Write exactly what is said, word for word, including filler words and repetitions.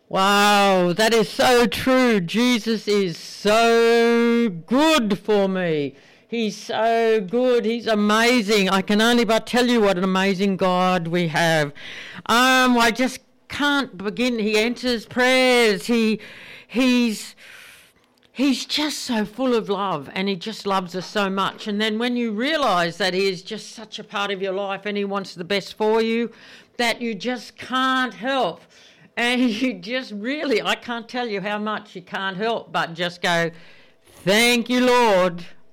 Wow, that is so true. Jesus is so good for me. He's so good. He's amazing. I can only but tell you what an amazing God we have. Um, I just can't begin. He answers prayers. He, he's, he's just so full of love, and he just loves us so much. And then when you realise that he is just such a part of your life, and he wants the best for you, that you just can't help. And you just really, I can't tell you how much you can't help but just go, thank you, Lord.